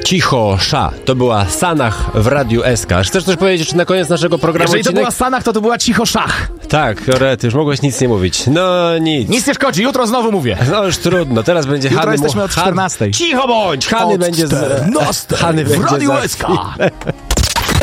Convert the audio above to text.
Cicho Sza. To była Sanach w Radiu SK. Chcesz coś powiedzieć na koniec naszego programu? Jeżeli to była Sanach, to była Cicho Szach. Tak, Rety, już mogłeś nic nie mówić. No nic. Nic nie szkodzi, jutro znowu mówię. No już trudno, teraz będzie Jutro Hany... jesteśmy o 14. Cicho bądź! Hany będzie z... Hany Hany w będzie Radiu za SK. chwilę.